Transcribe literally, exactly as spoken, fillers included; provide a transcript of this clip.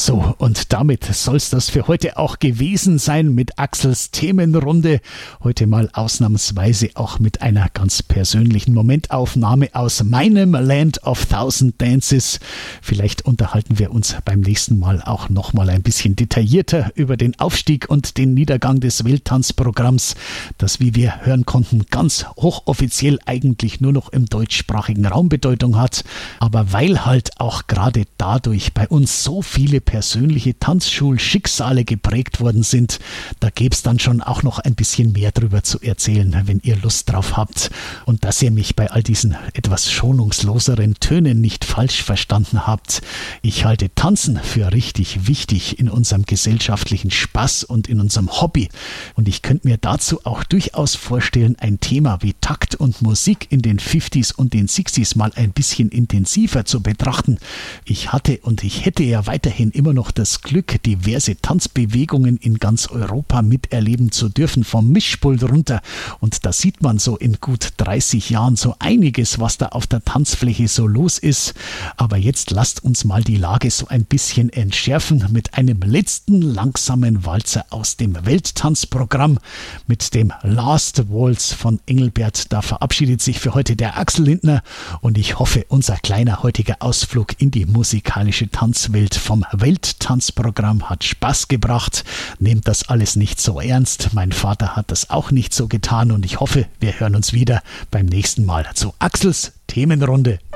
So, und damit soll es das für heute auch gewesen sein mit Axels Themenrunde. Heute mal ausnahmsweise auch mit einer ganz persönlichen Momentaufnahme aus meinem Land of Thousand Dances. Vielleicht unterhalten wir uns beim nächsten Mal auch nochmal ein bisschen detaillierter über den Aufstieg und den Niedergang des Welttanzprogramms, das, wie wir hören konnten, ganz hochoffiziell eigentlich nur noch im deutschsprachigen Raum Bedeutung hat. Aber weil halt auch gerade dadurch bei uns so viele persönliche Tanzschulschicksale geprägt worden sind, da gäbe es dann schon auch noch ein bisschen mehr drüber zu erzählen, wenn ihr Lust drauf habt. Und dass ihr mich bei all diesen etwas schonungsloseren Tönen nicht falsch verstanden habt. Ich halte Tanzen für richtig wichtig in unserem gesellschaftlichen Spaß und in unserem Hobby. Und ich könnte mir dazu auch durchaus vorstellen, ein Thema wie Takt und Musik in den fünfziger und den sechziger mal ein bisschen intensiver zu betrachten. Ich hatte und ich hätte ja weiterhin immer noch das Glück, diverse Tanzbewegungen in ganz Europa miterleben zu dürfen, vom Mischpult runter. Und da sieht man so in gut dreißig Jahren so einiges, was da auf der Tanzfläche so los ist. Aber jetzt lasst uns mal die Lage so ein bisschen entschärfen mit einem letzten langsamen Walzer aus dem Welttanzprogramm, mit dem Last Waltz von Engelbert. Da verabschiedet sich für heute der Axel Lindner und ich hoffe, unser kleiner heutiger Ausflug in die musikalische Tanzwelt vom Welttanzprogramm hat Spaß gebracht. Nehmt das alles nicht so ernst. Mein Vater hat das auch nicht so getan und ich hoffe, wir hören uns wieder beim nächsten Mal zu Axels Themenrunde.